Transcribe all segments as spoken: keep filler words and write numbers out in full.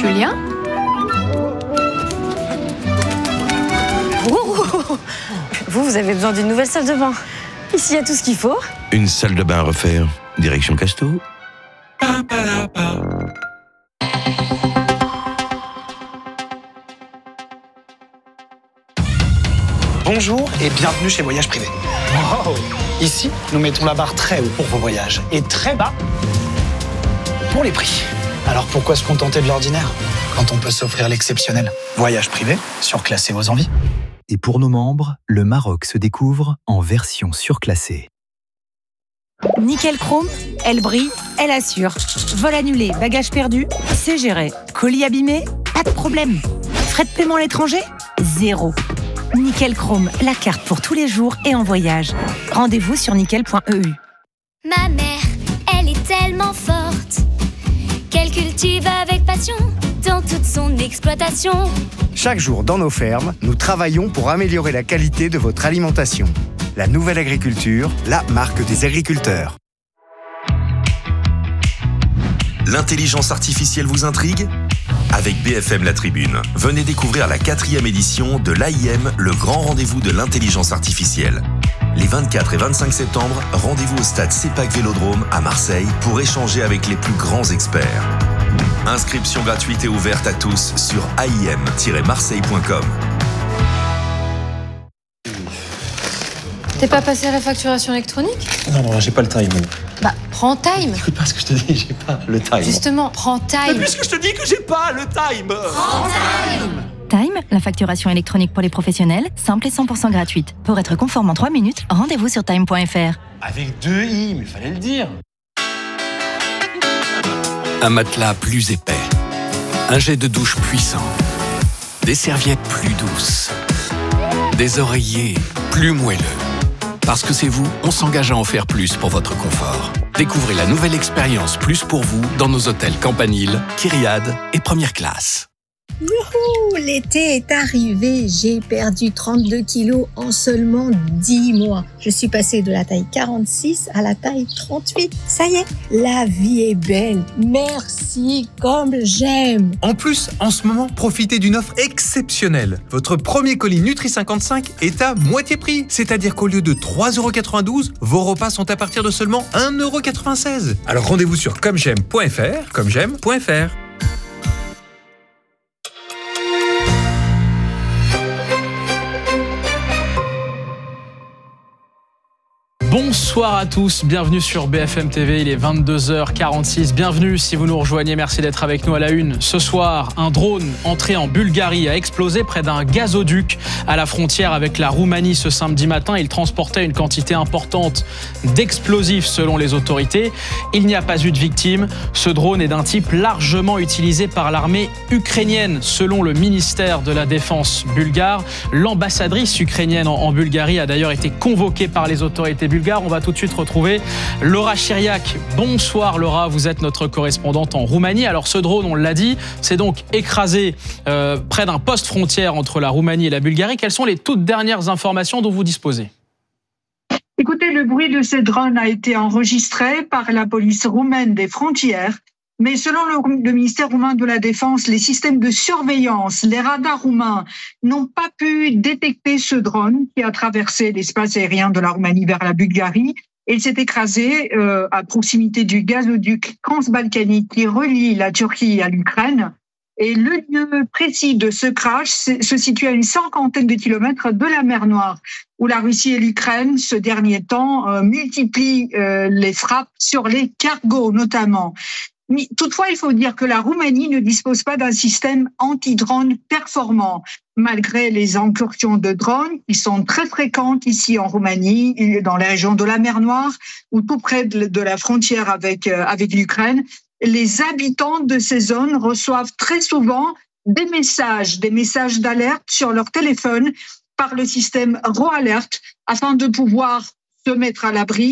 Julien? Oh, vous, vous avez besoin d'une nouvelle salle de bain. Ici, il y a tout ce qu'il faut. Une salle de bain à refaire. Direction Casto. Bonjour et bienvenue chez Voyage Privé. Wow. Ici, nous mettons la barre très haut pour vos voyages et très bas pour les prix. Alors pourquoi se contenter de l'ordinaire quand on peut s'offrir l'exceptionnel? Voyage Privé, surclassé vos envies. Et pour nos membres, le Maroc se découvre en version surclassée. Nickel Chrome, elle brille, elle assure. Vol annulé, bagages perdus, c'est géré. Colis abîmé, pas de problème. Frais de paiement à l'étranger, zéro. Nickel Chrome, la carte pour tous les jours et en voyage. Rendez-vous sur nickel point e u. Ma mère, elle est tellement forte qu'elle cultive avec passion dans toute son exploitation. Chaque jour dans nos fermes, nous travaillons pour améliorer la qualité de votre alimentation. La nouvelle agriculture, la marque des agriculteurs. L'intelligence artificielle vous intrigue ? Avec B F M La Tribune, venez découvrir la quatrième édition de l'A I M, le grand rendez-vous de l'intelligence artificielle. Les vingt-quatre et vingt-cinq septembre, rendez-vous au stade CEPAC Vélodrome à Marseille pour échanger avec les plus grands experts. Inscription gratuite et ouverte à tous sur a i m tiret marseille point com. T'es pas passé à la facturation électronique? Non, non, j'ai pas le time. Bah, prends Time. Écoute pas ce que je te dis, j'ai pas le time. Justement, prends Time. Mais puisque je te dis que j'ai pas le time. Prends Time. Time, la facturation électronique pour les professionnels, simple et cent pour cent gratuite. Pour être conforme en trois minutes, rendez-vous sur time point f r. Avec deux i, mais fallait le dire. Un matelas plus épais, un jet de douche puissant, des serviettes plus douces, des oreillers plus moelleux. Parce que c'est vous, on s'engage à en faire plus pour votre confort. Découvrez la nouvelle expérience Plus pour vous dans nos hôtels Campanile, Kyriade et Première Classe. Youhou, l'été est arrivé, j'ai perdu trente-deux kilos en seulement dix mois. Je suis passée de la taille quarante-six à la taille trente-huit. Ça y est, la vie est belle. Merci, comme j'aime. En plus, en ce moment, profitez d'une offre exceptionnelle. Votre premier colis Nutri cinquante-cinq est à moitié prix. C'est-à-dire qu'au lieu de trois euros quatre-vingt-douze, vos repas sont à partir de seulement un euro quatre-vingt-seize. Alors rendez-vous sur comme j'aime point f r, comme j'aime point f r. Bonsoir à tous, bienvenue sur B F M T V, il est vingt-deux heures quarante-six. Bienvenue si vous nous rejoignez, merci d'être avec nous à la une. Ce soir, un drone entré en Bulgarie a explosé près d'un gazoduc à la frontière avec la Roumanie ce samedi matin. Il transportait une quantité importante d'explosifs selon les autorités. Il n'y a pas eu de victimes. Ce drone est d'un type largement utilisé par l'armée ukrainienne selon le ministère de la Défense bulgare. L'ambassadrice ukrainienne en Bulgarie a d'ailleurs été convoquée par les autorités bulgares. On va tout de suite retrouver Laura Chiriac. Bonsoir Laura, vous êtes notre correspondante en Roumanie. Alors ce drone, on l'a dit, c'est donc écrasé euh, près d'un poste frontière entre la Roumanie et la Bulgarie. Quelles sont les toutes dernières informations dont vous disposez ? Écoutez, le bruit de ces drones a été enregistré par la police roumaine des frontières. Mais selon le, le ministère roumain de la Défense, les systèmes de surveillance, les radars roumains n'ont pas pu détecter ce drone qui a traversé l'espace aérien de la Roumanie vers la Bulgarie. Et il s'est écrasé euh, à proximité du gazoduc transbalkanique qui relie la Turquie à l'Ukraine. Et le lieu précis de ce crash se situe à une cinquantaine de kilomètres de la mer Noire, où la Russie et l'Ukraine, ce dernier temps, euh, multiplient euh, les frappes sur les cargos notamment. Mais toutefois, il faut dire que la Roumanie ne dispose pas d'un système anti-drone performant, malgré les incursions de drones qui sont très fréquentes ici en Roumanie, dans les régions de la mer Noire ou tout près de la frontière avec, avec l'Ukraine. Les habitants de ces zones reçoivent très souvent des messages, des messages d'alerte sur leur téléphone par le système RoAlert afin de pouvoir se mettre à l'abri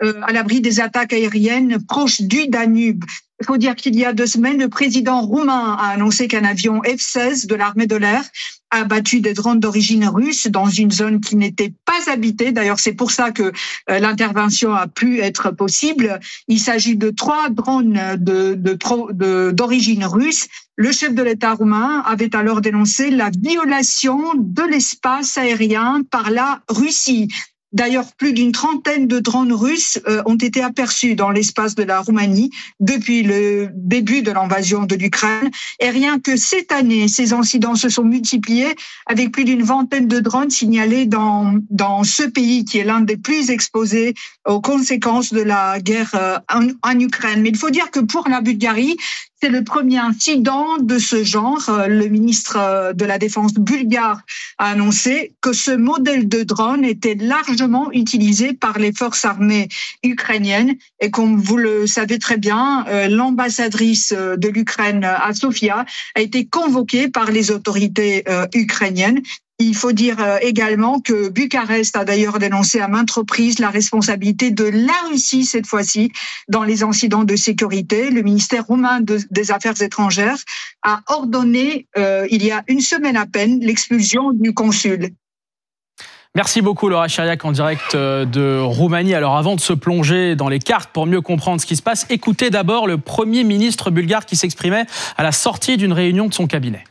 euh, à l'abri des attaques aériennes proches du Danube. Il faut dire qu'il y a deux semaines, le président roumain a annoncé qu'un avion F seize de l'armée de l'air a abattu des drones d'origine russe dans une zone qui n'était pas habitée. D'ailleurs, c'est pour ça que euh, l'intervention a pu être possible. Il s'agit de trois drones de, de, de, d'origine russe. Le chef de l'État roumain avait alors dénoncé la violation de l'espace aérien par la Russie. D'ailleurs, plus d'une trentaine de drones russes euh, ont été aperçus dans l'espace de la Roumanie depuis le début de l'invasion de l'Ukraine. Et rien que cette année, ces incidents se sont multipliés avec plus d'une vingtaine de drones signalés dans, dans ce pays qui est l'un des plus exposés aux conséquences de la guerre euh, en, en Ukraine. Mais il faut dire que pour la Bulgarie, c'est le premier incident de ce genre. Le ministre de la Défense bulgare a annoncé que ce modèle de drone était largement utilisé par les forces armées ukrainiennes. Et comme vous le savez très bien, l'ambassadrice de l'Ukraine à Sofia a été convoquée par les autorités ukrainiennes. Il faut dire également que Bucarest a d'ailleurs dénoncé à maintes reprises la responsabilité de la Russie, cette fois-ci, dans les incidents de sécurité. Le ministère roumain de, des Affaires étrangères a ordonné, euh, il y a une semaine à peine, l'expulsion du consul. Merci beaucoup Laura Chiriac en direct de Roumanie. Alors avant de se plonger dans les cartes pour mieux comprendre ce qui se passe, écoutez d'abord le Premier ministre bulgare qui s'exprimait à la sortie d'une réunion de son cabinet.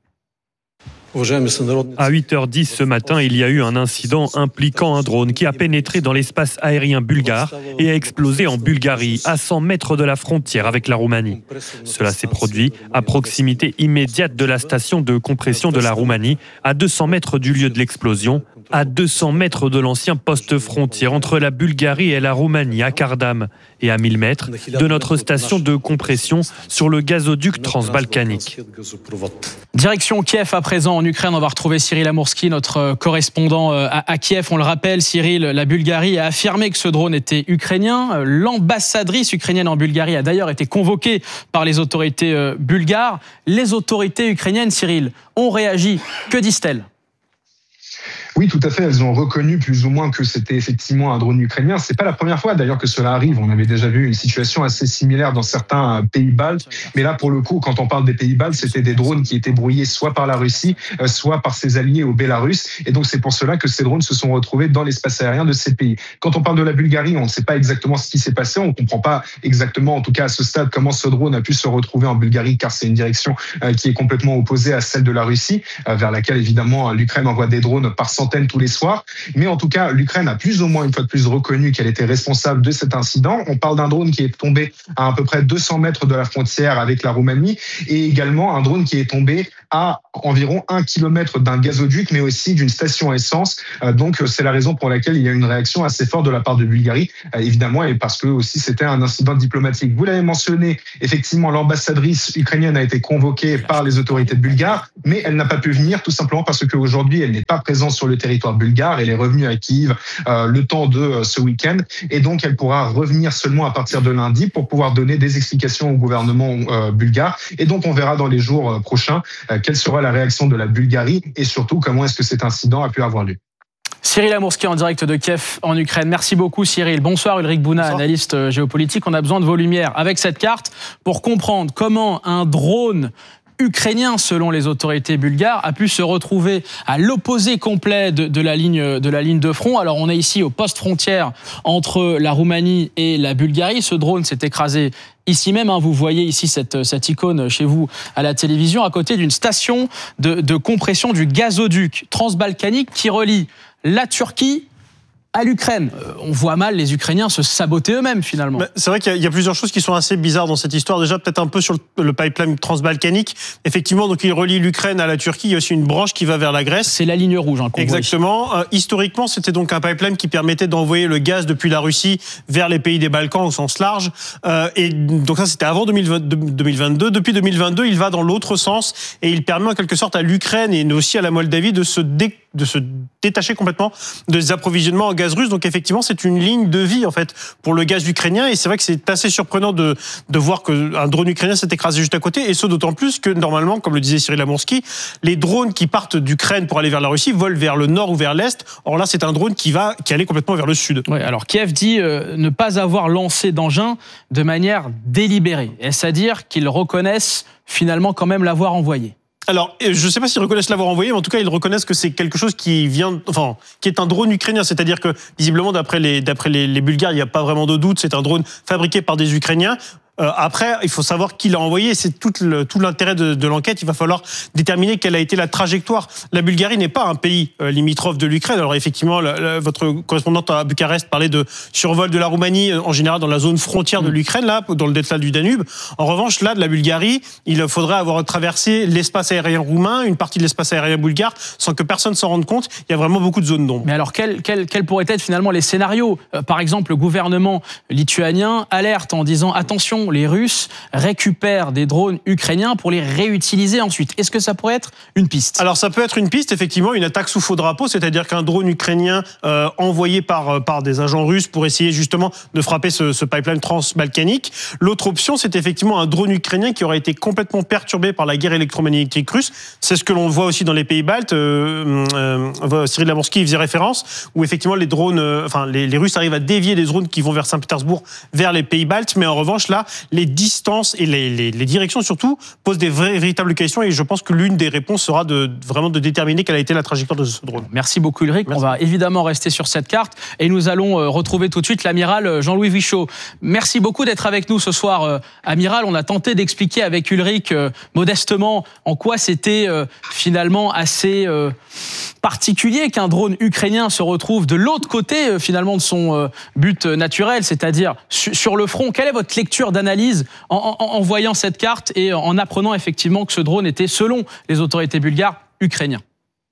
À huit heures dix ce matin, il y a eu un incident impliquant un drone qui a pénétré dans l'espace aérien bulgare et a explosé en Bulgarie, à cent mètres de la frontière avec la Roumanie. Cela s'est produit à proximité immédiate de la station de compression de la Roumanie, à deux cents mètres du lieu de l'explosion, à deux cents mètres de l'ancien poste frontière entre la Bulgarie et la Roumanie, à Kardam, et à mille mètres de notre station de compression sur le gazoduc transbalkanique. Direction Kiev à présent. En Ukraine, on va retrouver Cyril Amourski, notre correspondant à Kiev. On le rappelle, Cyril, la Bulgarie a affirmé que ce drone était ukrainien. L'ambassadrice ukrainienne en Bulgarie a d'ailleurs été convoquée par les autorités bulgares. Les autorités ukrainiennes, Cyril, ont réagi. Que disent-elles ? Oui, tout à fait. Elles ont reconnu plus ou moins que c'était effectivement un drone ukrainien. C'est pas la première fois d'ailleurs que cela arrive. On avait déjà vu une situation assez similaire dans certains pays baltes. Mais là, pour le coup, quand on parle des pays baltes, c'était des drones qui étaient brouillés soit par la Russie, soit par ses alliés au Bélarus. Et donc, c'est pour cela que ces drones se sont retrouvés dans l'espace aérien de ces pays. Quand on parle de la Bulgarie, on ne sait pas exactement ce qui s'est passé. On ne comprend pas exactement, en tout cas à ce stade, comment ce drone a pu se retrouver en Bulgarie, car c'est une direction qui est complètement opposée à celle de la Russie, vers laquelle évidemment l'Ukraine envoie des drones par centaines tous les soirs. Mais en tout cas, l'Ukraine a plus ou moins une fois de plus reconnu qu'elle était responsable de cet incident. On parle d'un drone qui est tombé à à peu près deux cents mètres de la frontière avec la Roumanie et également un drone qui est tombé à environ un kilomètre d'un gazoduc, mais aussi d'une station essence. Donc, c'est la raison pour laquelle il y a une réaction assez forte de la part de Bulgarie, évidemment, et parce que aussi c'était un incident diplomatique. Vous l'avez mentionné, effectivement, l'ambassadrice ukrainienne a été convoquée par les autorités bulgares, mais elle n'a pas pu venir tout simplement parce qu'aujourd'hui, elle n'est pas présente sur le territoire bulgare. Elle est revenue à Kiev euh, le temps de euh, ce week-end, et donc elle pourra revenir seulement à partir de lundi pour pouvoir donner des explications au gouvernement euh, bulgare. Et donc, on verra dans les jours euh, prochains euh, quelle sera la réaction de la Bulgarie et surtout comment est-ce que cet incident a pu avoir lieu. Cyril Amourski en direct de Kiev en Ukraine. Merci beaucoup Cyril. Bonsoir Ulrich Bouna, Bonsoir. Analyste géopolitique. On a besoin de vos lumières avec cette carte pour comprendre comment un drone ukrainien, selon les autorités bulgares, a pu se retrouver à l'opposé complet de, de, la ligne, de la ligne de front. Alors on est ici au poste frontière entre la Roumanie et la Bulgarie. Ce drone s'est écrasé ici même, hein, vous voyez ici cette, cette icône chez vous à la télévision, à côté d'une station de, de compression du gazoduc transbalkanique qui relie la Turquie à l'Ukraine. Euh, on voit mal les Ukrainiens se saboter eux-mêmes finalement. Mais c'est vrai qu'il y, y a plusieurs choses qui sont assez bizarres dans cette histoire. Déjà peut-être un peu sur le, le pipeline transbalkanique. Effectivement, donc il relie l'Ukraine à la Turquie. Il y a aussi une branche qui va vers la Grèce. C'est la ligne rouge. Hein, Exactement. Euh, historiquement, c'était donc un pipeline qui permettait d'envoyer le gaz depuis la Russie vers les pays des Balkans au sens large. Euh, et donc ça, c'était avant deux mille vingt-deux. Depuis deux mille vingt-deux, il va dans l'autre sens et il permet en quelque sorte à l'Ukraine et aussi à la Moldavie de se dé de se détacher complètement des approvisionnements en gaz russe. Donc effectivement, c'est une ligne de vie en fait pour le gaz ukrainien. Et c'est vrai que c'est assez surprenant de, de voir qu'un drone ukrainien s'est écrasé juste à côté. Et ce d'autant plus que normalement, comme le disait Cyril Amourski, les drones qui partent d'Ukraine pour aller vers la Russie volent vers le nord ou vers l'est. Or là, c'est un drone qui va qui allait complètement vers le sud. Oui, alors Kiev dit euh, ne pas avoir lancé d'engin de manière délibérée. Est-ce à dire qu'ils reconnaissent finalement quand même l'avoir envoyé ? Alors, je ne sais pas s'ils reconnaissent l'avoir envoyé, mais en tout cas, ils reconnaissent que c'est quelque chose qui vient, enfin, qui est un drone ukrainien. C'est-à-dire que, visiblement, d'après les, d'après les, les Bulgares, il n'y a pas vraiment de doute. C'est un drone fabriqué par des Ukrainiens. Euh, après, il faut savoir qui l'a envoyé. C'est tout, le, tout l'intérêt de, de l'enquête. Il va falloir déterminer quelle a été la trajectoire. La Bulgarie n'est pas un pays euh, limitrophe de l'Ukraine. Alors effectivement, la, la, votre correspondante à Bucarest parlait de survol de la Roumanie, en général dans la zone frontière de l'Ukraine, là, dans le delta du Danube. En revanche, là, de la Bulgarie, il faudrait avoir traversé l'espace aérien roumain, une partie de l'espace aérien bulgare, sans que personne s'en rende compte. Il y a vraiment beaucoup de zones d'ombre. Mais alors, quels quel, quel pourraient être finalement les scénarios ? euh, Par exemple, le gouvernement lituanien alerte en disant « Attention, les Russes récupèrent des drones ukrainiens pour les réutiliser ensuite ». Est-ce que ça pourrait être une piste ? Alors ça peut être une piste, effectivement, une attaque sous faux drapeau, c'est-à-dire qu'un drone ukrainien euh, envoyé par, par des agents russes pour essayer justement de frapper ce, ce pipeline transbalkanique. L'autre option, c'est effectivement un drone ukrainien qui aurait été complètement perturbé par la guerre électromagnétique russe. C'est ce que l'on voit aussi dans les pays baltes. Euh, euh, Cyril Amourski y faisait référence, où effectivement les drones, euh, enfin les, les Russes arrivent à dévier des drones qui vont vers Saint-Pétersbourg, vers les pays baltes, mais en revanche là, les distances et les, les, les directions surtout posent des vraies, véritables questions, et je pense que l'une des réponses sera de, vraiment de déterminer quelle a été la trajectoire de ce drone. Merci beaucoup Ulrich. Merci. On va évidemment rester sur cette carte et nous allons retrouver tout de suite l'amiral Jean-Louis Vichot. Merci beaucoup d'être avec nous ce soir, euh, amiral. On a tenté d'expliquer avec Ulrich euh, modestement en quoi c'était euh, finalement assez euh, particulier qu'un drone ukrainien se retrouve de l'autre côté euh, finalement de son euh, but naturel, c'est-à-dire su- sur le front. Quelle est votre lecture d'analyse en, en, en voyant cette carte et en apprenant effectivement que ce drone était, selon les autorités bulgares, ukrainien ?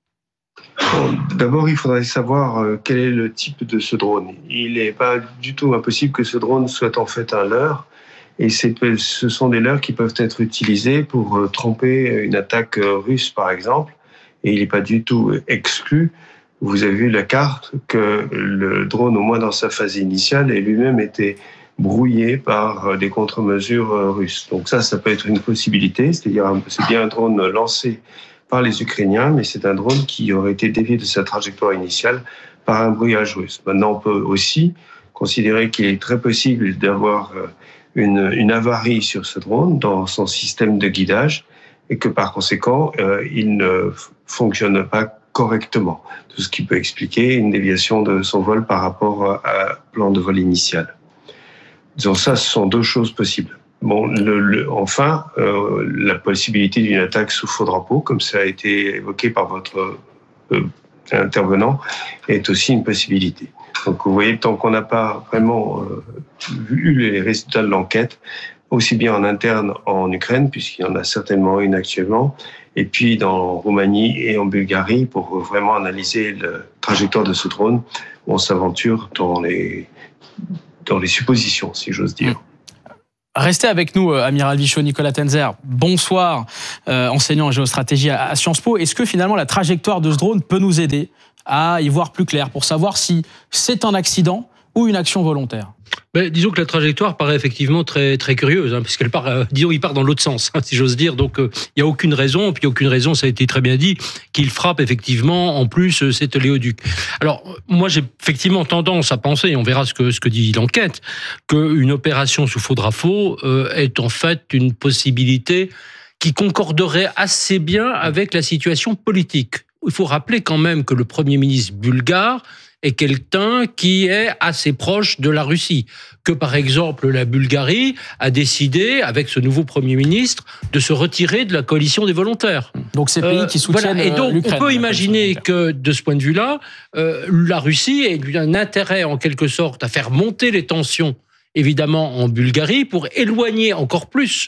Bon, d'abord, il faudrait savoir euh, quel est le type de ce drone. Il n'est pas du tout impossible que ce drone soit en fait un leurre. Et c'est, ce sont des leurres qui peuvent être utilisés pour euh, tromper une attaque euh, russe, par exemple. Et il n'est pas du tout exclu. Vous avez vu la carte que le drone, au moins dans sa phase initiale, ait lui-même été brouillé par des contre-mesures euh, russes. Donc ça, ça peut être une possibilité. C'est-à-dire, c'est bien un drone lancé par les Ukrainiens, mais c'est un drone qui aurait été dévié de sa trajectoire initiale par un brouillage russe. Maintenant, on peut aussi considérer qu'il est très possible d'avoir une, une avarie sur ce drone dans son système de guidage et que par conséquent, euh, il ne fonctionne pas correctement. Tout ce qui peut expliquer une déviation de son vol par rapport à un plan de vol initial. Disons ça, ce sont deux choses possibles. Bon, le, le, enfin, euh, la possibilité d'une attaque sous faux drapeau, comme ça a été évoqué par votre euh, intervenant, est aussi une possibilité. Donc, vous voyez, tant qu'on n'a pas vraiment euh, vu les résultats de l'enquête, aussi bien en interne en Ukraine, puisqu'il y en a certainement une actuellement, et puis dans Roumanie et en Bulgarie, pour vraiment analyser la trajectoire de ce drone, on s'aventure dans les, dans les suppositions, si j'ose dire. Mmh. Restez avec nous, euh, amiral Vichot. Nicolas Tenzer, bonsoir, euh, enseignant en géostratégie à, à Sciences Po. Est-ce que finalement la trajectoire de ce drone peut nous aider à y voir plus clair pour savoir si c'est un accident ou une action volontaire ? Ben, disons que la trajectoire paraît effectivement très très curieuse, hein, puisqu'elle part, euh, disons, il part dans l'autre sens, hein, si j'ose dire. Donc, il euh, y a aucune raison, puis aucune raison, ça a été très bien dit, qu'il frappe effectivement en plus euh, cet oléoduc. Alors, moi, j'ai effectivement tendance à penser, et on verra ce que ce que dit l'enquête, qu'une opération sous faux drapeau euh, est en fait une possibilité qui concorderait assez bien avec la situation politique. Il faut rappeler quand même que le Premier ministre bulgare est quelqu'un qui est assez proche de la Russie, que par exemple la Bulgarie a décidé, avec ce nouveau Premier ministre, de se retirer de la coalition des volontaires. Donc ces pays euh, qui soutiennent voilà. Et donc l'Ukraine, on peut imaginer que de ce point de vue-là, euh, la Russie ait un intérêt en quelque sorte à faire monter les tensions, évidemment en Bulgarie, pour éloigner encore plus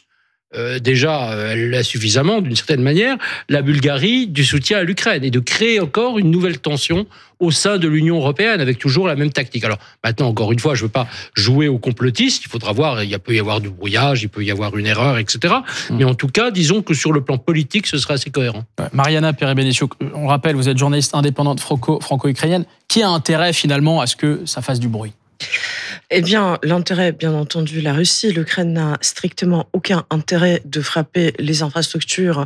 euh, déjà, euh, elle l'a suffisamment, d'une certaine manière, la Bulgarie du soutien à l'Ukraine et de créer encore une nouvelle tension au sein de l'Union européenne avec toujours la même tactique. Alors maintenant, encore une fois, je ne veux pas jouer au complotiste, il faudra voir, il peut y avoir du brouillage, il peut y avoir une erreur, et cetera. Mmh. Mais en tout cas, disons que sur le plan politique, ce sera assez cohérent. Ouais. Mariana Perebeniciuk, on rappelle, vous êtes journaliste indépendante franco- franco-ukrainienne. Qui a intérêt finalement à ce que ça fasse du bruit ? Eh bien, l'intérêt, bien entendu, la Russie. L'Ukraine n'a strictement aucun intérêt de frapper les infrastructures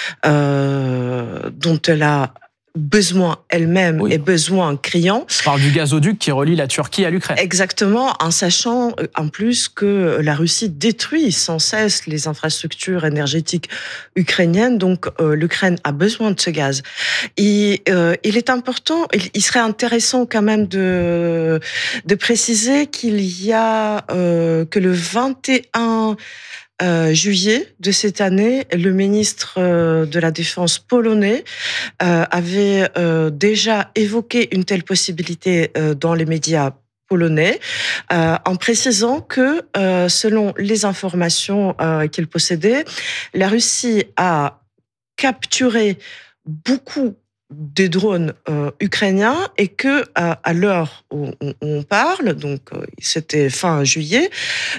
euh, dont elle a besoin elle-même oui. et besoin criant. On parle du gazoduc qui relie la Turquie à l'Ukraine. Exactement, en sachant en plus que la Russie détruit sans cesse les infrastructures énergétiques ukrainiennes, donc euh, l'Ukraine a besoin de ce gaz. Et euh, il est important, il, il serait intéressant quand même de, de préciser qu'il y a euh, que le vingt et un Euh, juillet de cette année, le ministre euh, de la Défense polonais euh, avait euh, déjà évoqué une telle possibilité euh, dans les médias polonais, euh, en précisant que, euh, selon les informations euh, qu'il possédait, la Russie a capturé beaucoup des drones euh, ukrainiens et que euh, à l'heure où on, on parle, donc euh, c'était fin juillet,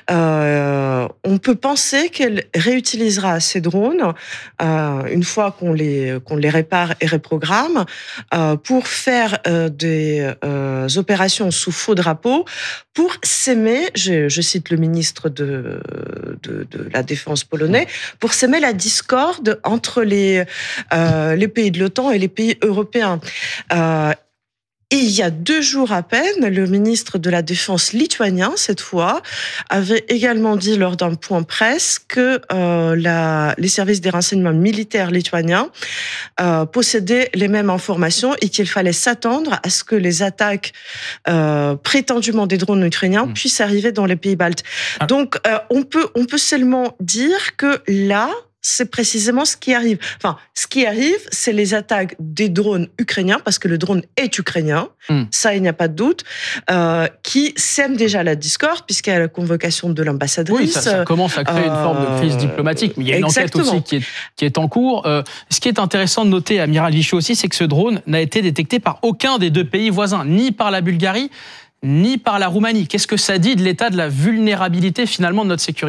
euh, on peut penser qu'elle réutilisera ces drones euh, une fois qu'on les qu'on les répare et reprogramme euh, pour faire euh, des euh, opérations sous faux drapeau pour s'aimer, je, je cite le ministre de, de de la Défense polonais, pour s'aimer la discorde entre les euh, les pays de l'OTAN et les pays européens. Euh, Et il y a deux jours à peine, le ministre de la Défense lituanien, cette fois, avait également dit lors d'un point presse que euh, la, les services des renseignements militaires lituaniens euh, possédaient les mêmes informations et qu'il fallait s'attendre à ce que les attaques euh, prétendument des drones ukrainiens mmh. puissent arriver dans les pays baltes. Ah. Donc, euh, on peut, on peut seulement dire que là, c'est précisément ce qui arrive. Enfin, ce qui arrive, c'est les attaques des drones ukrainiens, parce que le drone est ukrainien, mm. ça, il n'y a pas de doute, euh, qui sème déjà la discorde, puisqu'il y a la convocation de l'ambassadrice. Oui, ça, ça commence à créer euh, une forme de crise diplomatique, mais il y a une exactement. enquête aussi qui est, qui est en cours. Euh, ce qui est intéressant de noter, Amiral Vichy aussi, c'est que ce drone n'a été détecté par aucun des deux pays voisins, ni par la Bulgarie, ni par la Roumanie. Qu'est-ce que ça dit de l'état de la vulnérabilité, finalement, de notre sécurité ?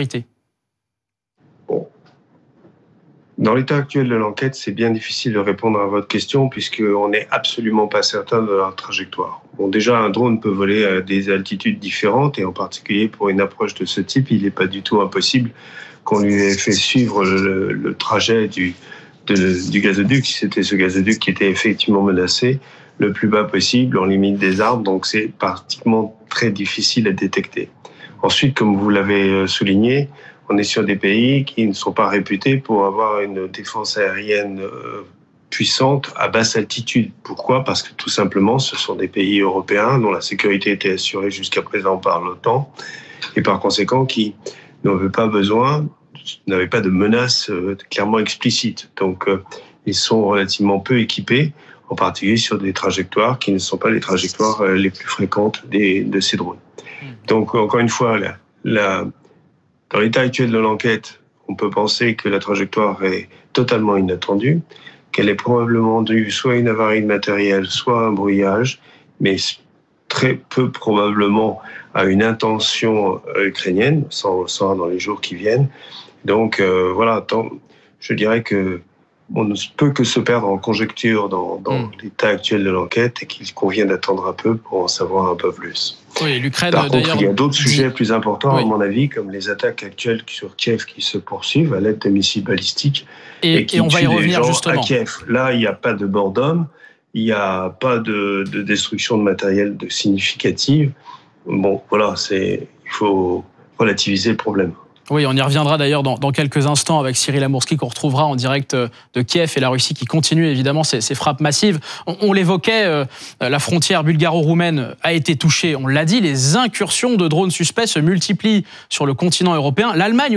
Dans l'état actuel de l'enquête, c'est bien difficile de répondre à votre question puisqu'on n'est absolument pas certain de leur trajectoire. Bon, déjà, un drone peut voler à des altitudes différentes et en particulier pour une approche de ce type, il n'est pas du tout impossible qu'on lui ait fait suivre le, le trajet du, de, du gazoduc, si c'était ce gazoduc qui était effectivement menacé, le plus bas possible, en limite des arbres, donc c'est pratiquement très difficile à détecter. Ensuite, comme vous l'avez souligné, on est sur des pays qui ne sont pas réputés pour avoir une défense aérienne puissante à basse altitude. Pourquoi ? Parce que tout simplement, ce sont des pays européens dont la sécurité était assurée jusqu'à présent par l'OTAN et par conséquent qui n'avaient pas besoin, n'avaient pas de menaces clairement explicites. Donc, ils sont relativement peu équipés, en particulier sur des trajectoires qui ne sont pas les trajectoires les plus fréquentes des, de ces drones. Donc, encore une fois, la, la Dans l'état actuel de l'enquête, on peut penser que la trajectoire est totalement inattendue, qu'elle est probablement due soit à une avarie de matériel, soit à un brouillage, mais très peu probablement à une intention ukrainienne, ça on le saura dans les jours qui viennent. Donc euh, voilà, tant, je dirais que on ne peut que se perdre en conjecture dans, dans mmh. l'état actuel de l'enquête et qu'il convient d'attendre un peu pour en savoir un peu plus. Oui, l'Ukraine, Par contre, il y a d'autres dit... sujets plus importants, oui. à mon avis, comme les attaques actuelles sur Kiev qui se poursuivent à l'aide de missiles balistiques et, et qui et on va y revenir justement. À Kiev. Là, il n'y a pas de bord d'homme, il n'y a pas de, de destruction de matériel de significative. Bon, voilà, c'est, il faut relativiser le problème. Oui, on y reviendra d'ailleurs dans, dans quelques instants avec Cyril Amourski qu'on retrouvera en direct de Kiev et la Russie qui continue évidemment ses, ses frappes massives. On, on l'évoquait, euh, la frontière bulgaro-roumaine a été touchée, on l'a dit, les incursions de drones suspects se multiplient sur le continent européen. L'Allemagne aussi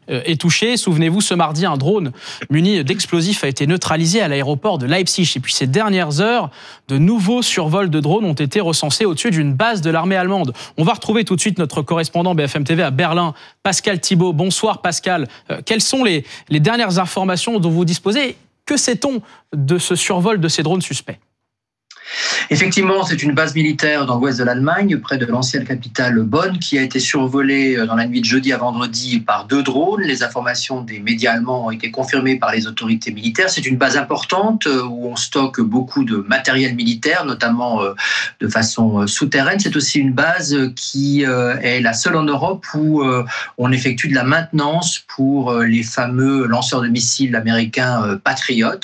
est touché. Souvenez-vous, ce mardi, un drone muni d'explosifs a été neutralisé à l'aéroport de Leipzig. Et puis ces dernières heures, de nouveaux survols de drones ont été recensés au-dessus d'une base de l'armée allemande. On va retrouver tout de suite notre correspondant B F M T V à Berlin, Pascal Thibault. Bonsoir Pascal. Euh, quelles sont les, les dernières informations dont vous disposez ? Que sait-on de ce survol de ces drones suspects ? Effectivement, c'est une base militaire dans l'ouest de l'Allemagne, près de l'ancienne capitale Bonn, qui a été survolée dans la nuit de jeudi à vendredi par deux drones. Les informations des médias allemands ont été confirmées par les autorités militaires. C'est une base importante où on stocke beaucoup de matériel militaire, notamment de façon souterraine. C'est aussi une base qui est la seule en Europe où on effectue de la maintenance pour les fameux lanceurs de missiles américains Patriot.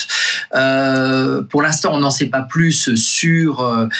Euh, pour l'instant, on n'en sait pas plus sur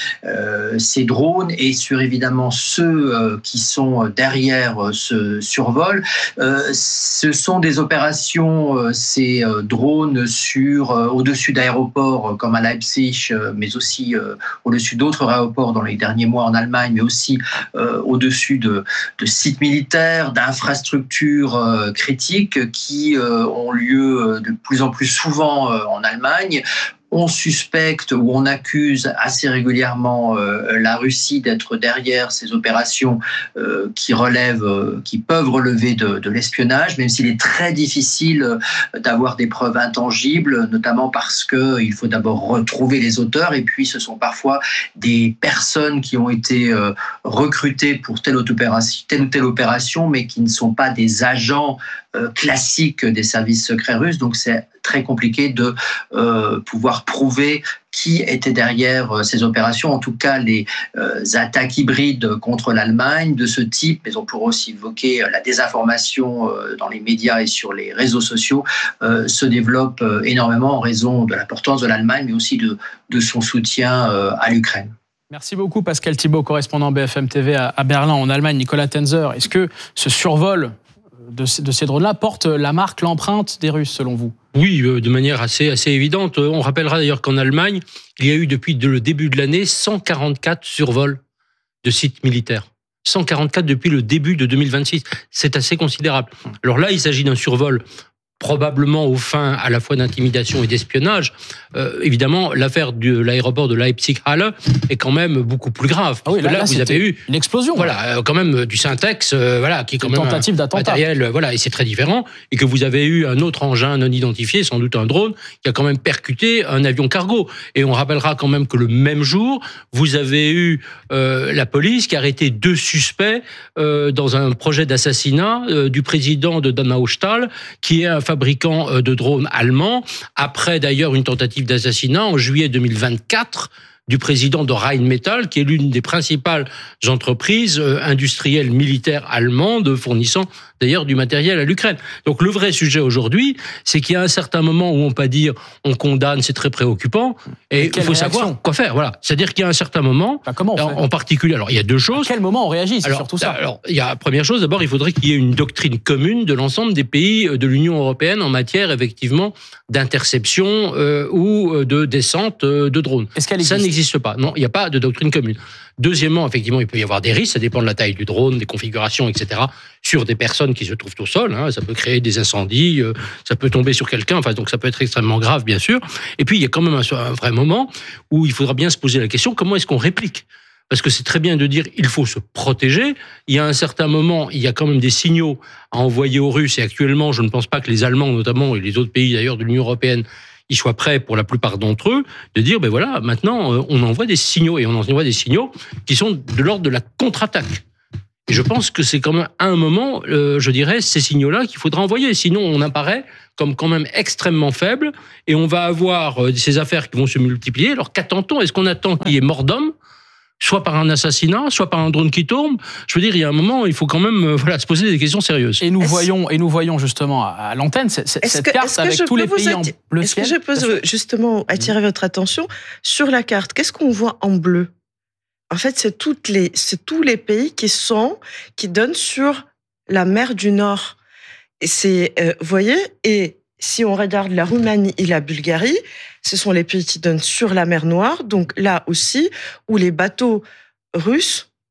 euh, ces drones et sur évidemment ceux euh, qui sont derrière euh, ce survol. Euh, ce sont des opérations, euh, ces euh, drones sur euh, au-dessus d'aéroports euh, comme à Leipzig, euh, mais aussi euh, au-dessus d'autres aéroports dans les derniers mois en Allemagne, mais aussi euh, au-dessus de, de sites militaires, d'infrastructures euh, critiques qui euh, ont lieu de plus en plus souvent euh, en Allemagne. On suspecte ou on accuse assez régulièrement euh, la Russie d'être derrière ces opérations euh, qui relèvent, euh, qui peuvent relever de, de l'espionnage, même s'il est très difficile euh, d'avoir des preuves intangibles, notamment parce qu'il faut d'abord retrouver les auteurs et puis ce sont parfois des personnes qui ont été euh, recrutées pour telle, opération, telle ou telle opération, mais qui ne sont pas des agents euh, classiques des services secrets russes. Donc c'est très compliqué de euh, pouvoir prouver qui était derrière euh, ces opérations. En tout cas, les euh, attaques hybrides contre l'Allemagne de ce type, mais on pourrait aussi évoquer euh, la désinformation euh, dans les médias et sur les réseaux sociaux, euh, se développent euh, énormément en raison de l'importance de l'Allemagne, mais aussi de, de son soutien euh, à l'Ukraine. Merci beaucoup Pascal Thibault, correspondant B F M T V à, à Berlin, en Allemagne. Nicolas Tenzer, est-ce que ce survol de, de ces drones-là porte la marque, l'empreinte des Russes, selon vous ? Oui, de manière assez, assez évidente. On rappellera d'ailleurs qu'en Allemagne, il y a eu depuis le début de l'année cent quarante-quatre survols de sites militaires. cent quarante-quatre depuis le début de deux mille vingt-six. C'est assez considérable. Alors là, il s'agit d'un survol probablement aux fins à la fois d'intimidation et d'espionnage. Euh, évidemment, l'affaire de l'aéroport de Leipzig-Halle est quand même beaucoup plus grave. Ah oui, là, là, là vous avez eu une explosion. Voilà, euh, quand même du Syntex, euh, voilà, qui est quand une même tentative d'attentat. Matériel, voilà, et c'est très différent. Et que vous avez eu un autre engin non identifié, sans doute un drone, qui a quand même percuté un avion cargo. Et on rappellera quand même que le même jour, vous avez eu euh, la police qui a arrêté deux suspects euh, dans un projet d'assassinat euh, du président de Donaustahl, qui est un fabricant de drones allemand, après d'ailleurs une tentative d'assassinat en juillet deux mille vingt-quatre du président de Rheinmetall, qui est l'une des principales entreprises industrielles militaires allemandes fournissant d'ailleurs du matériel à l'Ukraine. Donc le vrai sujet aujourd'hui, c'est qu'il y a un certain moment où on peut dire on condamne, c'est très préoccupant, et il faut savoir quoi faire. Voilà, c'est-à-dire qu'il y a un certain moment, bah, comment on fait en, en particulier, alors il y a deux choses. À quel moment on réagit, c'est alors, surtout ça. Alors il y a première chose, d'abord il faudrait qu'il y ait une doctrine commune de l'ensemble des pays de l'Union européenne en matière effectivement d'interception euh, ou de descente de drones. Est-ce qu'elle existe ? Ça n'existe pas. Non, il n'y a pas de doctrine commune. Deuxièmement, effectivement, il peut y avoir des risques, ça dépend de la taille du drone, des configurations, et cetera, sur des personnes qui se trouvent au sol. Hein, ça peut créer des incendies, euh, ça peut tomber sur quelqu'un, enfin, donc ça peut être extrêmement grave, bien sûr. Et puis, il y a quand même un, un vrai moment où il faudra bien se poser la question, comment est-ce qu'on réplique ? Parce que c'est très bien de dire il faut se protéger. Il y a un certain moment, il y a quand même des signaux à envoyer aux Russes. Et actuellement, je ne pense pas que les Allemands, notamment, et les autres pays d'ailleurs de l'Union européenne, ils soient prêts pour la plupart d'entre eux de dire ben voilà, maintenant on envoie des signaux et on envoie des signaux qui sont de l'ordre de la contre-attaque. Et je pense que c'est quand même à un moment, euh, je dirais, ces signaux-là qu'il faudra envoyer. Sinon, on apparaît comme quand même extrêmement faible et on va avoir euh, ces affaires qui vont se multiplier. Alors qu'attend-on ? Est-ce qu'on attend qu'il y ait mort d'homme ? Soit par un assassinat, soit par un drone qui tourne. Je veux dire, il y a un moment, il faut quand même euh, voilà, se poser des questions sérieuses. Et nous voyons, et nous voyons justement à, à l'antenne cette, cette que, carte avec tous les pays atti- en bleu Est-ce ciel. que je peux justement attirer votre attention sur la carte ? Qu'est-ce qu'on voit en bleu ? En fait, c'est, toutes les, c'est tous les pays qui sont, qui donnent sur la mer du Nord. Et c'est, euh, vous voyez, et si on regarde la Roumanie et la Bulgarie, ce sont les pays qui donnent sur la mer Noire, donc là aussi, où les bateaux russes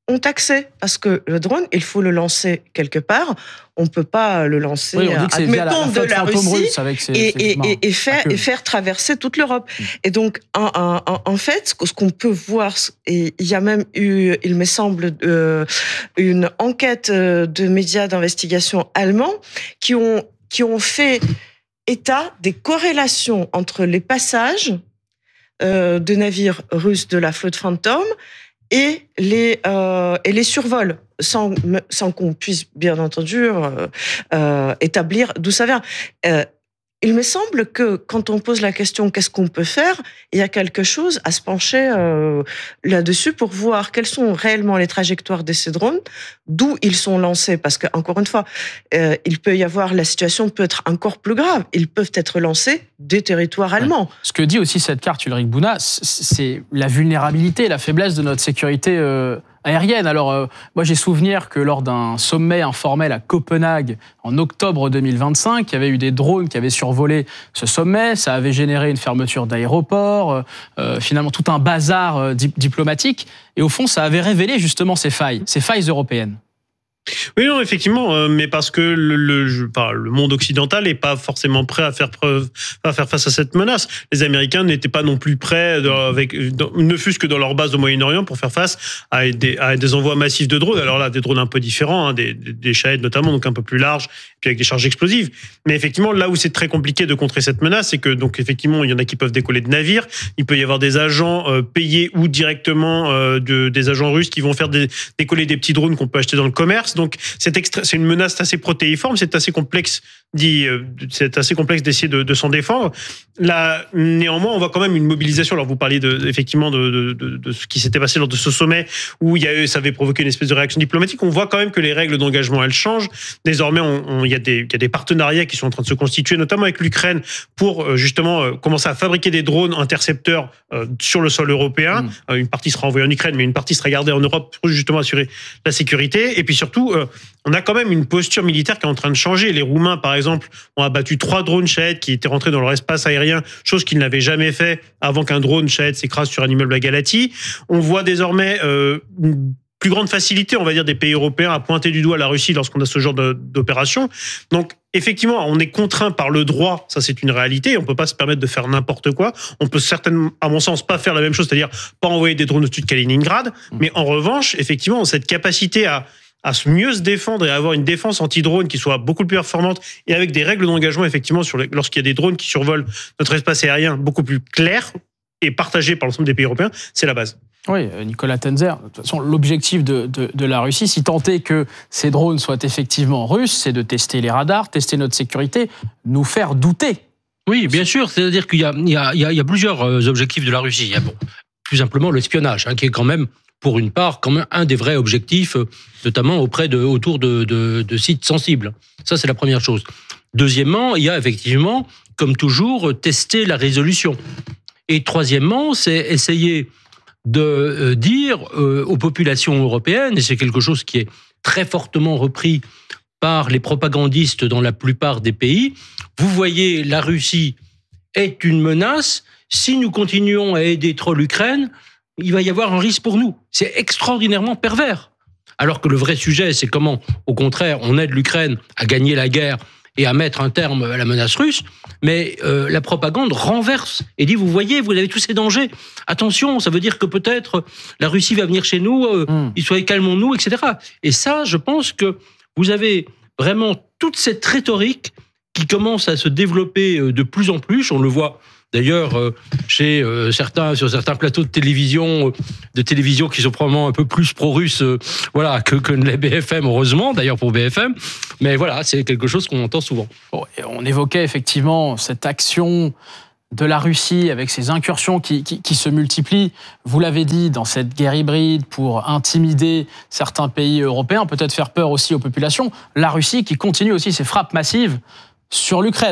ont accès, parce que le drone, il faut le lancer quelque part. On ne peut pas le lancer, oui, on dit que c'est via la, la de la Russie avec ses, et, ses et, et, et, faire, et faire traverser toute l'Europe. Mmh. Et donc, en, en, en fait, ce qu'on peut voir, et il y a même eu, il me semble, euh, une enquête de médias d'investigation allemands qui ont, qui ont fait état des corrélations entre les passages euh, de navires russes de la flotte Phantom et les, euh, et les survols, sans, sans qu'on puisse, bien entendu, euh, euh, établir d'où ça vient. Euh, il me semble que quand on pose la question « qu'est-ce qu'on peut faire ?», il y a quelque chose à se pencher euh, là-dessus pour voir quelles sont réellement les trajectoires de ces drones, d'où ils sont lancés. Parce que, encore une fois, euh, il peut y avoir, la situation peut être encore plus grave. Ils peuvent être lancés des territoires allemands. Ouais. Ce que dit aussi cette carte, Ulrich Bouna, c'est la vulnérabilité, la faiblesse de notre sécurité euh, aérienne. Alors, euh, moi, j'ai souvenir que lors d'un sommet informel à Copenhague en octobre deux mille vingt-cinq, il y avait eu des drones qui avaient survolé ce sommet. Ça avait généré une fermeture d'aéroports, euh, finalement tout un bazar euh, di- diplomatique. Et au fond, ça avait révélé justement ces failles, ces failles européennes. Oui, non, effectivement, euh, mais parce que le, le, je, enfin, le monde occidental n'est pas forcément prêt à faire preuve, à faire face à cette menace. Les Américains n'étaient pas non plus prêts, de, avec, de, ne fût-ce que dans leur base au Moyen-Orient, pour faire face à des, à des envois massifs de drones. Alors là, des drones un peu différents, hein, des, des, des Shahed notamment, donc un peu plus larges, puis avec des charges explosives. Mais effectivement, là où c'est très compliqué de contrer cette menace, c'est que donc effectivement, il y en a qui peuvent décoller de navires. Il peut y avoir des agents euh, payés ou directement euh, de, des agents russes qui vont faire des, décoller des petits drones qu'on peut acheter dans le commerce. Donc c'est, extra- c'est une menace assez protéiforme, c'est assez complexe, dit, euh, c'est assez complexe d'essayer de, de s'en défendre. Là, néanmoins, on voit quand même une mobilisation. Alors vous parliez de, effectivement de, de, de, de ce qui s'était passé lors de ce sommet où il y a eu, ça avait provoqué une espèce de réaction diplomatique. On voit quand même que les règles d'engagement elles changent. Désormais, on, on, il y a des, il y a des partenariats qui sont en train de se constituer, notamment avec l'Ukraine, pour euh, justement euh, commencer à fabriquer des drones intercepteurs euh, sur le sol européen. Mmh. Euh, une partie sera envoyée en Ukraine, mais une partie sera gardée en Europe pour justement assurer la sécurité. Et puis surtout, euh, on a quand même une posture militaire qui est en train de changer. Les Roumains, par exemple, ont abattu trois drones Shahed qui étaient rentrés dans leur espace aérien, chose qu'ils n'avaient jamais fait avant qu'un drone Shahed s'écrase sur un immeuble à Galatie. On voit désormais euh, une plus grande facilité, on va dire, des pays européens à pointer du doigt la Russie lorsqu'on a ce genre de, d'opération. Donc, effectivement, on est contraint par le droit, ça c'est une réalité, on ne peut pas se permettre de faire n'importe quoi. On peut certainement, à mon sens, pas faire la même chose, c'est-à-dire pas envoyer des drones au-dessus de Kaliningrad, mmh. mais en revanche, effectivement, cette capacité à à mieux se défendre et à avoir une défense anti-drone qui soit beaucoup plus performante et avec des règles d'engagement, effectivement, sur les, lorsqu'il y a des drones qui survolent notre espace aérien beaucoup plus claires et partagées par l'ensemble des pays européens, c'est la base. Oui, Nicolas Tenzer, de toute façon, l'objectif de, de, de la Russie, si tant est que ces drones soient effectivement russes, c'est de tester les radars, tester notre sécurité, nous faire douter. Oui, bien sûr, c'est-à-dire qu'il y a, il y a, il y a plusieurs objectifs de la Russie. Il y a bon, plus simplement l'espionnage, hein, qui est quand même, pour une part, quand même un des vrais objectifs, notamment auprès de, autour de, de, de sites sensibles. Ça, c'est la première chose. Deuxièmement, il y a effectivement, comme toujours, tester la résolution. Et troisièmement, c'est essayer de dire euh, aux populations européennes, et c'est quelque chose qui est très fortement repris par les propagandistes dans la plupart des pays, vous voyez, la Russie est une menace. Si nous continuons à aider trop l'Ukraine, il va y avoir un risque pour nous. C'est extraordinairement pervers. Alors que le vrai sujet, c'est comment, au contraire, on aide l'Ukraine à gagner la guerre et à mettre un terme à la menace russe, mais euh, la propagande renverse et dit, vous voyez, vous avez tous ces dangers. Attention, ça veut dire que peut-être la Russie va venir chez nous, euh, mmh. il soit calmons-nous, et cetera. Et ça, je pense que vous avez vraiment toute cette rhétorique qui commence à se développer de plus en plus. On le voit d'ailleurs chez certains, sur certains plateaux de télévision, de télévision qui sont probablement un peu plus pro-russes, voilà, que, que les B F M, heureusement, d'ailleurs pour B F M. Mais voilà, c'est quelque chose qu'on entend souvent. Bon, on évoquait effectivement cette action de la Russie avec ces incursions qui, qui, qui se multiplient, vous l'avez dit, dans cette guerre hybride pour intimider certains pays européens, peut-être faire peur aussi aux populations. La Russie qui continue aussi ses frappes massives sur l'Ukraine.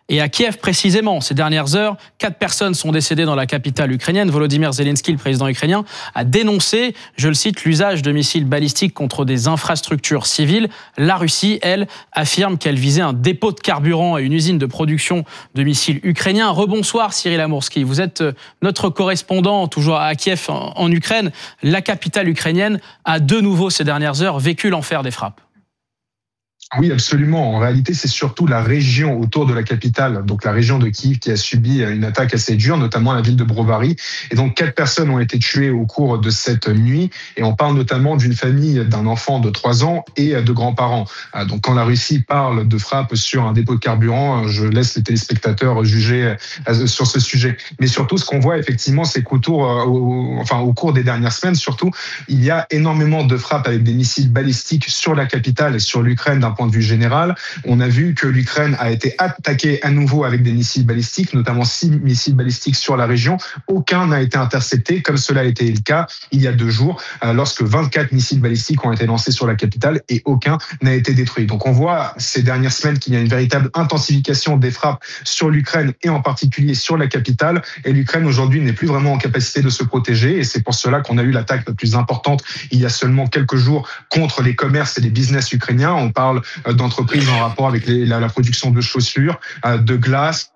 Et à Kiev précisément, ces dernières heures, quatre personnes sont décédées dans la capitale ukrainienne. Volodymyr Zelensky, le président ukrainien, a dénoncé, je le cite, l'usage de missiles balistiques contre des infrastructures civiles. La Russie, elle, affirme qu'elle visait un dépôt de carburant et une usine de production de missiles ukrainiens. Rebonsoir Cyril Amourski, vous êtes notre correspondant toujours à Kiev en, en Ukraine. La capitale ukrainienne a de nouveau ces dernières heures vécu l'enfer des frappes. Oui, absolument. En réalité, c'est surtout la région autour de la capitale, donc la région de Kiev, qui a subi une attaque assez dure, notamment la ville de Brovary. Et donc, quatre personnes ont été tuées au cours de cette nuit. Et on parle notamment d'une famille d'un enfant de trois ans et de grands-parents. Donc, quand la Russie parle de frappe sur un dépôt de carburant, je laisse les téléspectateurs juger sur ce sujet. Mais surtout, ce qu'on voit effectivement, c'est qu'autour, au, enfin, au cours des dernières semaines, surtout, il y a énormément de frappes avec des missiles balistiques sur la capitale et sur l'Ukraine d'un point de vue général. On a vu que l'Ukraine a été attaquée à nouveau avec des missiles balistiques, notamment six missiles balistiques sur la région. Aucun n'a été intercepté, comme cela a été le cas il y a deux jours, lorsque vingt-quatre missiles balistiques ont été lancés sur la capitale et aucun n'a été détruit. Donc on voit ces dernières semaines qu'il y a une véritable intensification des frappes sur l'Ukraine et en particulier sur la capitale. Et l'Ukraine aujourd'hui n'est plus vraiment en capacité de se protéger et c'est pour cela qu'on a eu l'attaque la plus importante il y a seulement quelques jours contre les commerces et les business ukrainiens. On parle d'entreprises en rapport avec les, la, la production de chaussures, de glace,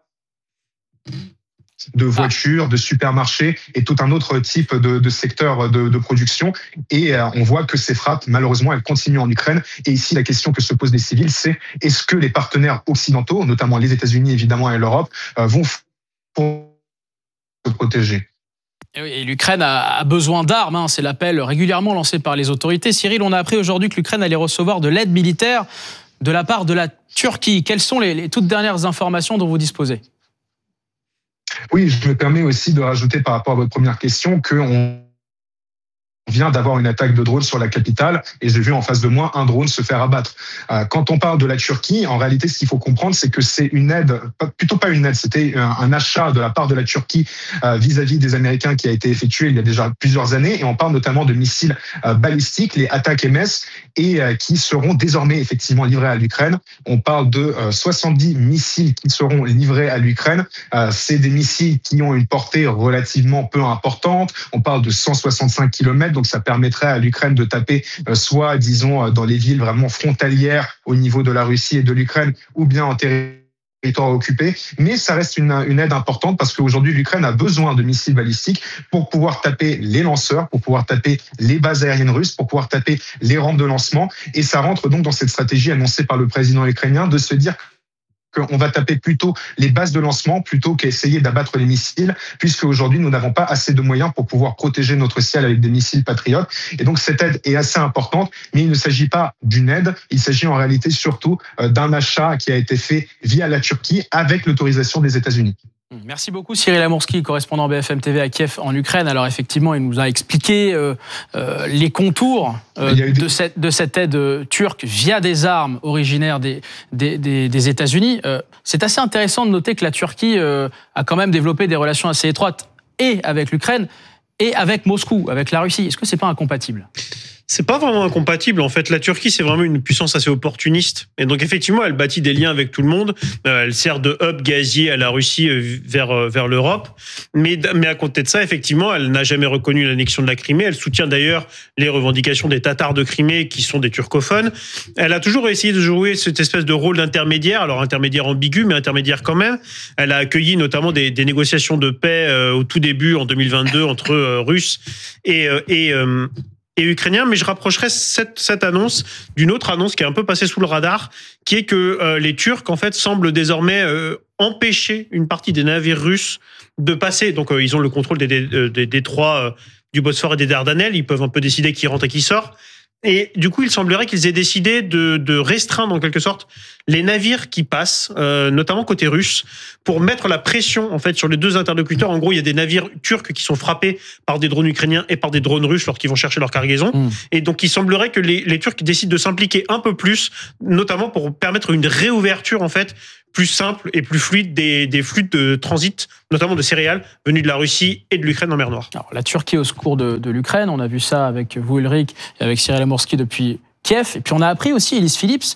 de voitures, de supermarchés et tout un autre type de, de secteur de, de production. Et euh, on voit que ces frappes, malheureusement, elles continuent en Ukraine. Et ici, la question que se posent les civils, c'est est-ce que les partenaires occidentaux, notamment les États-Unis évidemment et l'Europe, euh, vont pour se protéger? Et l'Ukraine a besoin d'armes, hein. C'est l'appel régulièrement lancé par les autorités. Cyril, on a appris aujourd'hui que l'Ukraine allait recevoir de l'aide militaire de la part de la Turquie. Quelles sont les, les toutes dernières informations dont vous disposez? Oui, je me permets aussi de rajouter par rapport à votre première question qu'on vient d'avoir une attaque de drone sur la capitale et j'ai vu en face de moi un drone se faire abattre. Quand on parle de la Turquie, en réalité, ce qu'il faut comprendre, c'est que c'est une aide, plutôt pas une aide, c'était un achat de la part de la Turquie vis-à-vis des Américains qui a été effectué il y a déjà plusieurs années et on parle notamment de missiles balistiques, les Attack M S, et qui seront désormais effectivement livrés à l'Ukraine. On parle de soixante-dix missiles qui seront livrés à l'Ukraine. C'est des missiles qui ont une portée relativement peu importante. On parle de cent soixante-cinq kilomètres. Donc, ça permettrait à l'Ukraine de taper euh, soit, disons, dans les villes vraiment frontalières au niveau de la Russie et de l'Ukraine, ou bien en territoire occupé. Mais ça reste une, une aide importante parce qu'aujourd'hui, l'Ukraine a besoin de missiles balistiques pour pouvoir taper les lanceurs, pour pouvoir taper les bases aériennes russes, pour pouvoir taper les rampes de lancement. Et ça rentre donc dans cette stratégie annoncée par le président ukrainien de se dire qu'on va taper plutôt les bases de lancement plutôt qu'essayer d'abattre les missiles, puisque aujourd'hui nous n'avons pas assez de moyens pour pouvoir protéger notre ciel avec des missiles patriotes. Et donc cette aide est assez importante, mais il ne s'agit pas d'une aide, il s'agit en réalité surtout d'un achat qui a été fait via la Turquie avec l'autorisation des États-Unis. Merci beaucoup Cyril Amourski, correspondant B F M T V à Kiev en Ukraine. Alors effectivement, il nous a expliqué euh, euh, les contours euh, des... de, cette, de cette aide turque via des armes originaires des, des, des, des États-Unis. Euh, c'est assez intéressant de noter que la Turquie euh, a quand même développé des relations assez étroites et avec l'Ukraine et avec Moscou, avec la Russie. Est-ce que c'est pas incompatible ? C'est pas vraiment incompatible. En fait, la Turquie, c'est vraiment une puissance assez opportuniste. Et donc, effectivement, elle bâtit des liens avec tout le monde. Elle sert de hub gazier à la Russie vers, vers l'Europe. Mais, mais à côté de ça, effectivement, elle n'a jamais reconnu l'annexion de la Crimée. Elle soutient d'ailleurs les revendications des Tatars de Crimée, qui sont des turcophones. Elle a toujours essayé de jouer cette espèce de rôle d'intermédiaire. Alors, intermédiaire ambigu, mais intermédiaire quand même. Elle a accueilli notamment des, des négociations de paix euh, au tout début, en deux mille vingt-deux, entre euh, Russes et... Euh, et euh, et ukrainien, mais je rapprocherais cette, cette annonce d'une autre annonce qui est un peu passée sous le radar, qui est que euh, les Turcs, en fait, semblent désormais euh, empêcher une partie des navires russes de passer. Donc, euh, ils ont le contrôle des, des, des détroits euh, du Bosphore et des Dardanelles. Ils peuvent un peu décider qui rentre et qui sort. Et du coup, il semblerait qu'ils aient décidé de, de restreindre en quelque sorte les navires qui passent, euh, notamment côté russe, pour mettre la pression en fait sur les deux interlocuteurs. En gros, il y a des navires turcs qui sont frappés par des drones ukrainiens et par des drones russes lorsqu'ils vont chercher leur cargaison. Mmh. Et donc, il semblerait que les, les Turcs décident de s'impliquer un peu plus, notamment pour permettre une réouverture en fait plus simple et plus fluide des, des flux de transit, notamment de céréales, venus de la Russie et de l'Ukraine en mer Noire. Alors, la Turquie au secours de, de l'Ukraine, on a vu ça avec vous, Ulrich, et avec Cyril Amourski depuis Kiev. Et puis on a appris aussi, Elise Phillips,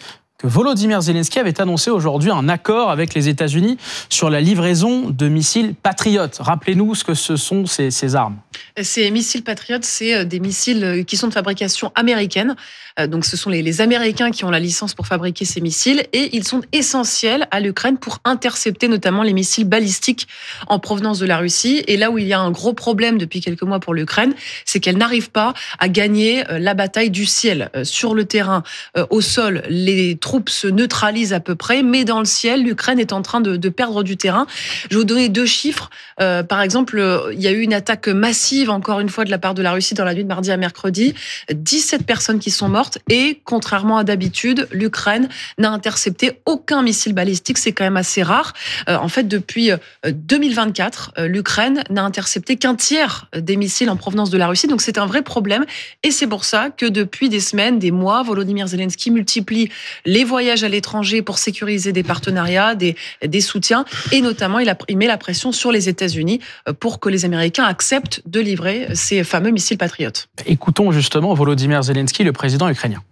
que Volodymyr Zelensky avait annoncé aujourd'hui un accord avec les États-Unis sur la livraison de missiles Patriot. Rappelez-nous ce que ce sont ces, ces armes. Ces missiles Patriot, c'est des missiles qui sont de fabrication américaine. Donc ce sont les, les Américains qui ont la licence pour fabriquer ces missiles et ils sont essentiels à l'Ukraine pour intercepter notamment les missiles balistiques en provenance de la Russie. Et là où il y a un gros problème depuis quelques mois pour l'Ukraine, c'est qu'elle n'arrive pas à gagner la bataille du ciel. Sur le terrain, au sol, les troupes se neutralisent à peu près, mais dans le ciel, l'Ukraine est en train de, de perdre du terrain. Je vais vous donner deux chiffres. Euh, par exemple, il y a eu une attaque massive, encore une fois, de la part de la Russie dans la nuit de mardi à mercredi. dix-sept personnes qui sont mortes et, contrairement à d'habitude, l'Ukraine n'a intercepté aucun missile balistique. C'est quand même assez rare. Euh, en fait, depuis deux mille vingt-quatre, euh, l'Ukraine n'a intercepté qu'un tiers des missiles en provenance de la Russie. Donc c'est un vrai problème. Et c'est pour ça que depuis des semaines, des mois, Volodymyr Zelensky multiplie les voyages à l'étranger pour sécuriser des partenariats, des, des soutiens. Et notamment, il, a, il met la pression sur les États-Unis pour que les Américains acceptent de livrer ces fameux missiles Patriot. Écoutons justement Volodymyr Zelensky, le président ukrainien.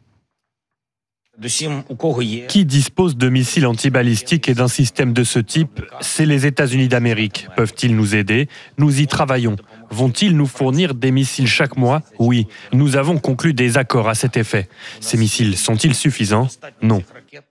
Qui dispose de missiles antibalistiques et d'un système de ce type? C'est les États-Unis d'Amérique. Peuvent-ils nous aider? Nous y travaillons. Vont-ils nous fournir des missiles chaque mois? Oui. Nous avons conclu des accords à cet effet. Ces missiles sont-ils suffisants? Non.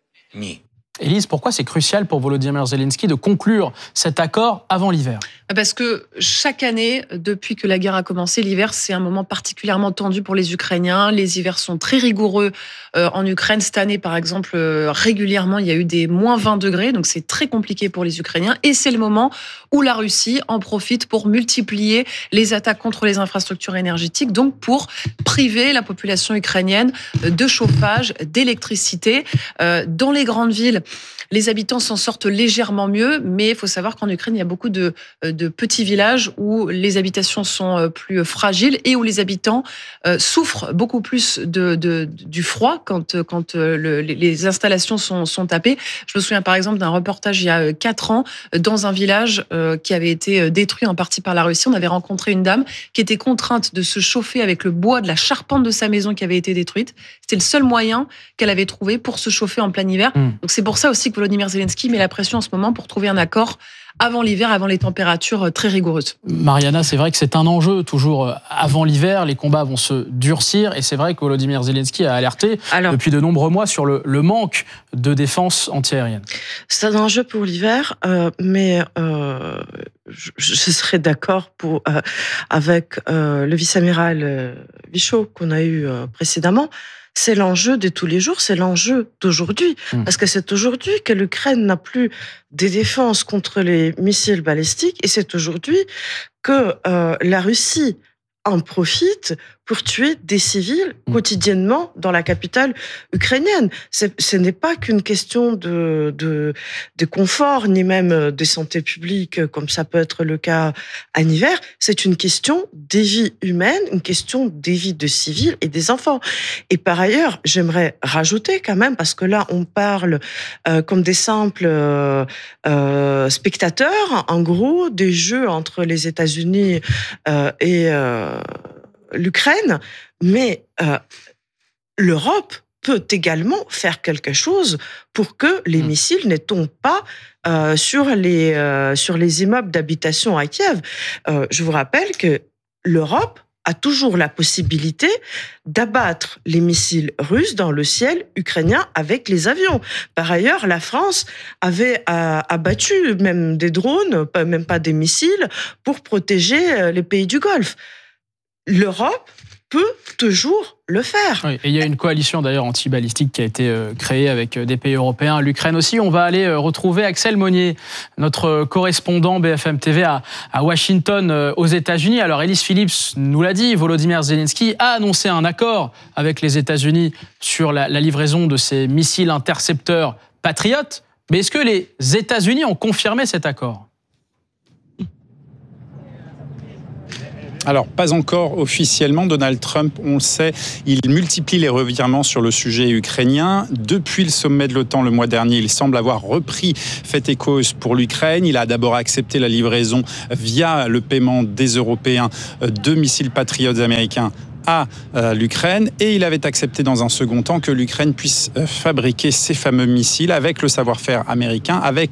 Élise, pourquoi c'est crucial pour Volodymyr Zelensky de conclure cet accord avant l'hiver? Parce que chaque année, depuis que la guerre a commencé, l'hiver, c'est un moment particulièrement tendu pour les Ukrainiens. Les hivers sont très rigoureux euh, en Ukraine. Cette année, par exemple, euh, régulièrement, il y a eu des moins vingt degrés. Donc, c'est très compliqué pour les Ukrainiens. Et c'est le moment où la Russie en profite pour multiplier les attaques contre les infrastructures énergétiques, donc pour priver la population ukrainienne de chauffage, d'électricité. Euh, dans les grandes villes, les habitants s'en sortent légèrement mieux, mais il faut savoir qu'en Ukraine, il y a beaucoup de, de petits villages où les habitations sont plus fragiles et où les habitants euh, souffrent beaucoup plus de, de, du froid quand, quand le, les installations sont, sont tapées. Je me souviens par exemple d'un reportage il y a quatre ans dans un village euh, qui avait été détruit en partie par la Russie. On avait rencontré une dame qui était contrainte de se chauffer avec le bois de la charpente de sa maison qui avait été détruite. C'était le seul moyen qu'elle avait trouvé pour se chauffer en plein hiver. Mmh. Donc c'est pour ça aussi que Volodymyr Zelensky met la pression en ce moment pour trouver un accord avant l'hiver, avant les températures très rigoureuses. Mariana, c'est vrai que c'est un enjeu toujours avant l'hiver, les combats vont se durcir et c'est vrai que Volodymyr Zelensky a alerté Alors, depuis de nombreux mois sur le, le manque de défense antiaérienne. C'est un enjeu pour l'hiver, euh, mais euh, je, je serais d'accord pour, euh, avec euh, le vice-amiral euh, Vichot qu'on a eu euh, précédemment. C'est l'enjeu de tous les jours, c'est l'enjeu d'aujourd'hui. Mmh. Parce que c'est aujourd'hui que l'Ukraine n'a plus des défenses contre les missiles balistiques et c'est aujourd'hui que euh, la Russie en profite pour tuer des civils quotidiennement dans la capitale ukrainienne. C'est, ce n'est pas qu'une question de, de, de confort, ni même de santé publique, comme ça peut être le cas en hiver. C'est une question des vies humaines, une question des vies de civils et des enfants. Et par ailleurs, j'aimerais rajouter quand même, parce que là, on parle euh, comme des simples euh, euh, spectateurs, en gros, des jeux entre les États-Unis euh, et euh, l'Ukraine, mais euh, l'Europe peut également faire quelque chose pour que les mmh. missiles ne tombent pas euh, sur, les, euh, sur les immeubles d'habitation à Kiev. Euh, je vous rappelle que l'Europe a toujours la possibilité d'abattre les missiles russes dans le ciel ukrainien avec les avions. Par ailleurs, la France avait euh, abattu même des drones, pas, même pas des missiles, pour protéger les pays du Golfe. L'Europe peut toujours le faire. Oui, et il y a une coalition d'ailleurs anti-balistique qui a été euh, créée avec des pays européens, l'Ukraine aussi. On va aller euh, retrouver Axel Monnier, notre correspondant B F M T V à, à Washington, euh, aux États-Unis. Alors Élise Phillips nous l'a dit, Volodymyr Zelensky a annoncé un accord avec les États-Unis sur la, la livraison de ces missiles intercepteurs Patriot. Mais est-ce que les États-Unis ont confirmé cet accord ? Alors, pas encore officiellement. Donald Trump, on le sait, il multiplie les revirements sur le sujet ukrainien. Depuis le sommet de l'OTAN le mois dernier, il semble avoir repris fait et cause pour l'Ukraine. Il a d'abord accepté la livraison via le paiement des Européens de missiles Patriots américains à euh, l'Ukraine et il avait accepté dans un second temps que l'Ukraine puisse euh, fabriquer ces fameux missiles avec le savoir-faire américain, avec